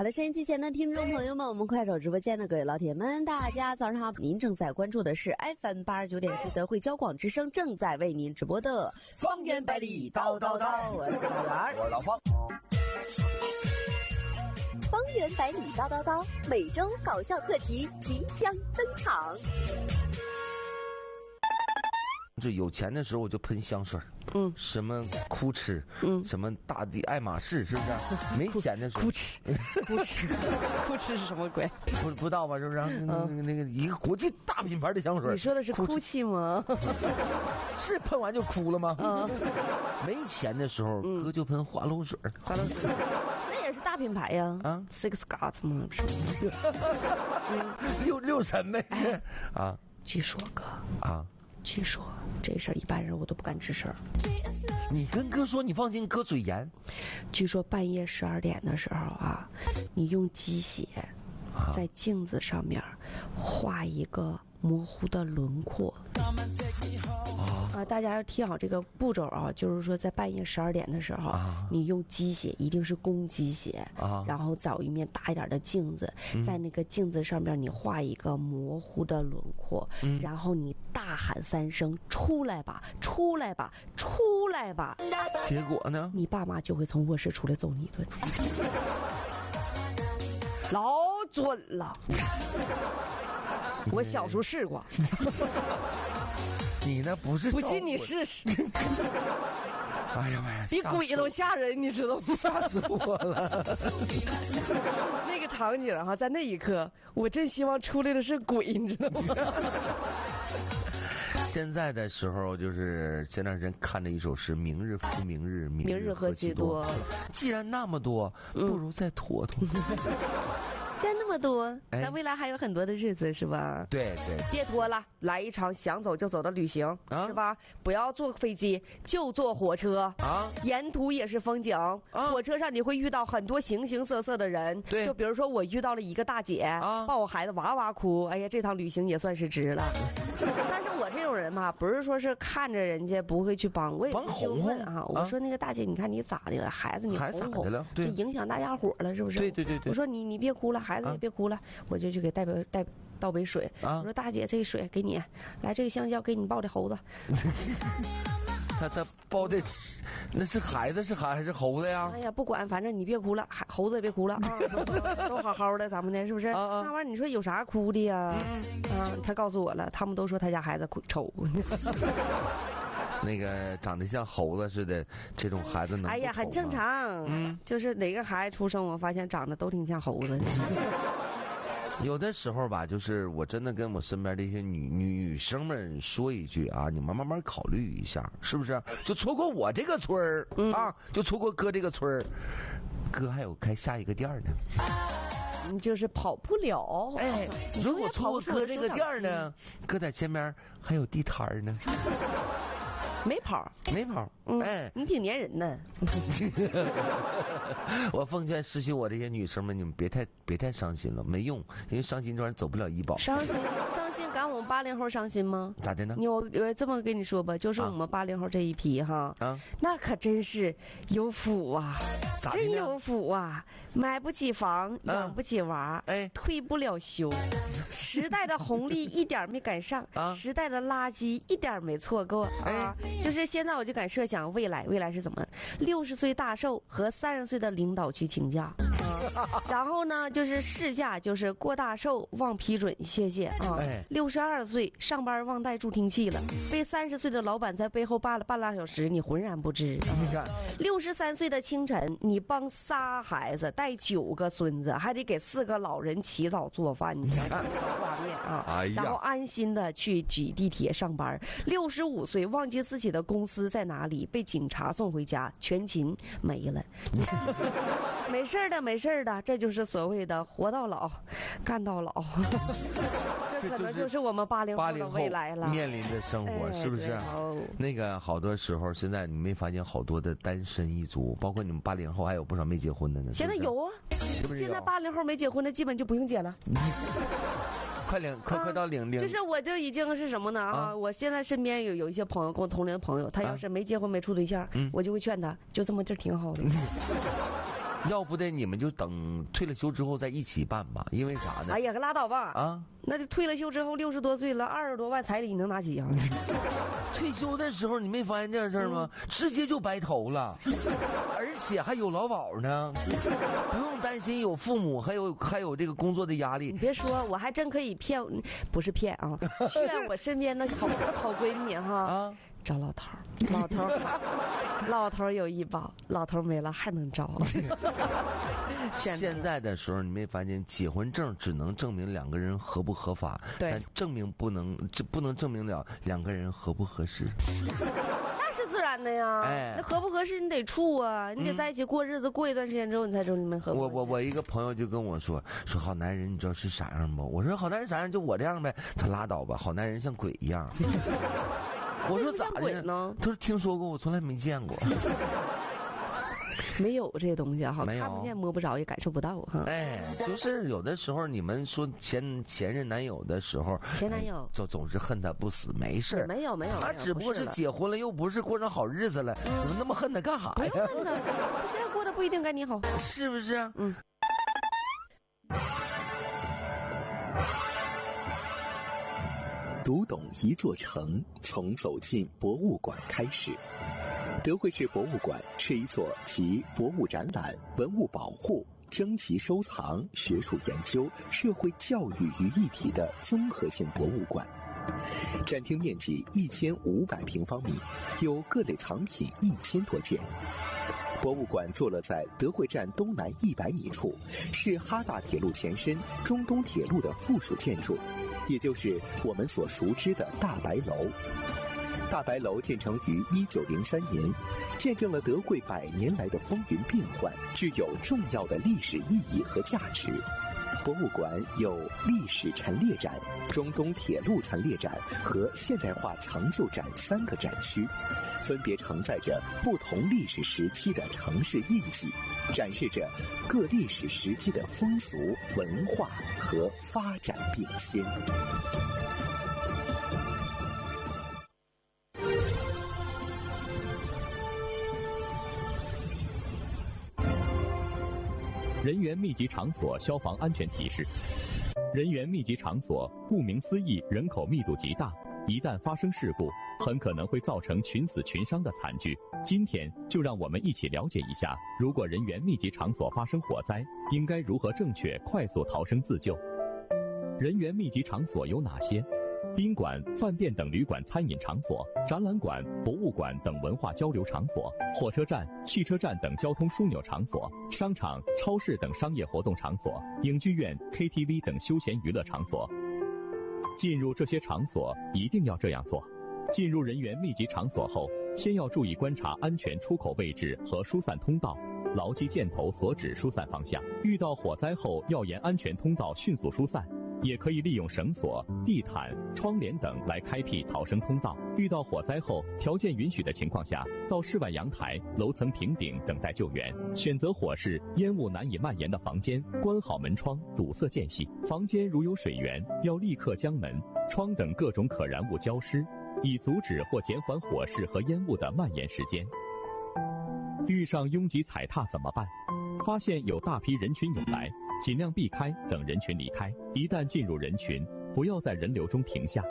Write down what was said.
好的，收音机前的听众朋友们，我们快手直播间的各位老铁们，大家早上好！您正在关注的是 FM 89.7德惠交广之声正在为您直播的方圆百里叨叨叨，我是老袁， 我是老方。 方圆百里叨叨叨，每周搞笑特辑即将登场。 就有钱的时候我就喷香水，什么哭哧，什么大地爱马仕，是不是？没钱的时候， 哭哧是什么鬼？ 不知道吧？是不是？那个一个国际大品牌的香水。 你说的是哭泣吗？ 是喷完就哭了吗？没钱的时候，哥就喷花露水。 花露水。那也是大品牌呀，Six God 吗？ 六神呗，是啊。 据说哥啊。 据说这事儿一般人我都不敢吱声。 你跟哥说，你放心，哥嘴严。 据说半夜12点的时候啊，你用鸡血在镜子上面画一个模糊的轮廓。大家要听好这个步骤啊，就是说在半夜12点的时候，你用鸡血，一定是公鸡血，然后找一面大一点的镜子，在那个镜子上面你画一个模糊的轮廓，然后你大喊3声“出来吧，出来吧，出来吧”。 结果呢？ 你爸妈就会从卧室出来揍你一顿。老准了，我小时候试过。 你那不是？ 不信你试试。 哎呀妈呀， 比鬼都吓人，你知道吗？ 吓死我了！ 那个场景哈，在那一刻，我真希望出来的是鬼，你知道吗？ 现在的时候，就是前段时间看着一首诗：“明日复明日，明日何其多。”既然那么多，不如再拖拖。 既然那么多，咱未来还有很多的日子，是吧？ 对对， 别拖了，来一场想走就走的旅行，是吧？不要坐飞机，就坐火车啊，沿途也是风景。火车上你会遇到很多形形色色的人， 对， 就比如说我遇到了一个大姐，抱我孩子哇哇哭，哎呀，这趟旅行也算是值了。但是我这种人嘛，不是说是看着人家不会去帮，我也不去问啊。我说那个大姐，你看你咋的了？孩子你哄哄了，这影响大家伙了，是不是？ 对对对对。 我说你别哭了，孩子也别哭了，我就去给倒杯水。我说大姐，这水给你，来这个香蕉给你抱的猴子。 他抱的那是孩子是还是猴子呀？ 哎呀，不管，反正你别哭了，猴子也别哭了啊，都好好的，咱们的是不是？那玩意儿你说有啥哭的呀？他告诉我了，他们都说他家孩子丑。 那个长得像猴子似的这种孩子能？ 哎呀，很正常。就是哪个孩子出生，我发现长得都挺像猴子。 有的时候吧，就是我真的跟我身边的一些女生们说一句啊，你们慢慢考虑一下，是不是？就错过我这个村儿啊，就错过哥这个村儿，哥还有开下一个店呢。 你就是跑不了。 哎，如果错过哥这个店呢，哥在前面还有地摊呢。 没跑， 哎， 你挺粘人的。 我奉劝失去我这些女生们，你们别太伤心了，没用，因为伤心这玩意儿走不了医保。伤心， 赶我们80后伤心吗？ 咋的呢？ 我这么跟你说吧，就是我们80后这一批哈，那可真是有福啊，真有福啊，买不起房，养不起娃，退不了休。时代的红利一点没赶上，时代的垃圾一点没错过啊！就是现在我就敢设想未来是怎么，60岁大寿和30岁的领导去请假，然后呢就是事假就是过大寿忘批准谢谢啊，62岁上班忘带助听器了，被30岁的老板在背后扒了半拉小时，你浑然不知。63岁的清晨，你帮仨孩子带9个孙子，还得给4个老人起早做饭，你想想画面啊！然后安心的去挤地铁上班。65岁忘记自己的公司在哪里，被警察送回家，全勤没了。没事的，这就是所谓的活到老，干到老。这可能就是我们80后的未来了， 面临的生活，是不是？那个好多时候，现在你没发现好多的单身一族，包括你们80后还有不少没结婚的呢。 现在有啊，现在80后没结婚的基本就不用结了。 快到领。 就是我就已经是什么呢啊？我现在身边有一些朋友，跟我同龄的朋友，他要是没结婚没处对象，我就会劝他，就这么地儿挺好的。 要不得你们就等退了休之后再一起办吧，因为啥呢？ 哎呀，可拉倒吧！ 啊， 那就退了休之后60多岁了，20多万彩礼能拿几啊？ 退休的时候你没发现这事儿吗？直接就白头了，而且还有劳保呢，不用担心有父母，还有这个工作的压力。 你别说，我还真可以骗，不是骗啊，劝我身边的好闺蜜哈。啊，找老头儿，老头儿有医保，老头儿没了还能找。 现在的时候，你没发现结婚证只能证明2个人合不合法，但不能证明了2个人合不合适。 那是自然的呀，那合不合适你得处啊，你得在一起过日子，过一段时间之后你才知道你们合不合适。 我一个朋友就跟我说好男人你知道是啥样不？我说好男人啥样就我这样呗，他拉倒吧，好男人像鬼一样。我说咋的呢？他说听说过，我从来没见过。 没有这东西哈， 看不见摸不着也感受不到哈。 哎，就是有的时候你们说前任男友的时候， 前男友总是恨他不死，没事。 没有， 他只不过是结婚了，又不是过上好日子了，你们那么恨他干啥呀？ 不用恨他，现在过得不一定跟你好， 是不是？嗯。 读懂一座城，从走进博物馆开始。德惠市博物馆是一座集博物展览、文物保护、征集收藏、学术研究、社会教育于一体的综合性博物馆。展厅面积1500平方米，有各类藏品1000多件。博物馆坐落在德惠站东南100米处，是哈大铁路前身中东铁路的附属建筑，也就是我们所熟知的大白楼。大白楼建成于1903年，见证了德惠100年来的风云变幻，具有重要的历史意义和价值。博物馆有历史陈列展、中东铁路陈列展和现代化成就展3个展区，分别承载着不同历史时期的城市印记，展示着各历史时期的风俗、文化和发展变迁。 人员密集场所消防安全提示：人员密集场所顾名思义，人口密度极大，一旦发生事故，很可能会造成群死群伤的惨剧。今天就让我们一起了解一下，如果人员密集场所发生火灾，应该如何正确快速逃生自救。人员密集场所有哪些？宾馆、饭店等旅馆餐饮场所，展览馆、博物馆等文化交流场所，火车站、汽车站等交通枢纽场所，商场、超市等商业活动场所，影剧院、KTV 等休闲娱乐场所。进入这些场所一定要这样做：进入人员密集场所后，先要注意观察安全出口位置和疏散通道，牢记箭头所指疏散方向。遇到火灾后，要沿安全通道迅速疏散。也可以利用绳索、地毯、窗帘等来开辟逃生通道。遇到火灾后，条件允许的情况下，到室外阳台、楼层平顶等待救援。选择火势、烟雾难以蔓延的房间，关好门窗，堵塞间隙。房间如有水源，要立刻将门、窗等各种可燃物浇湿，以阻止或减缓火势和烟雾的蔓延时间。遇上拥挤踩踏怎么办？发现有大批人群涌来，尽量避开，等人群离开。一旦进入人群，不要在人流中停下，